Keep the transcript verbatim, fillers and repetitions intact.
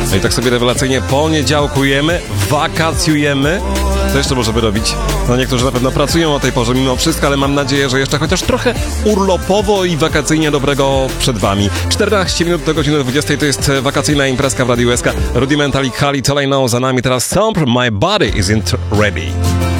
No i tak sobie rewelacyjnie poniedziałkujemy, wakacjujemy. Co jeszcze możemy robić? No niektórzy na pewno pracują o tej porze mimo wszystko, ale mam nadzieję, że jeszcze chociaż trochę urlopowo i wakacyjnie dobrego przed wami. czternaście minut do godziny dwudziestej to jest wakacyjna imprezka w Radiu S K. Rudimental i Khalid, All I Know za nami teraz. Stomp, My Body Isn't Ready.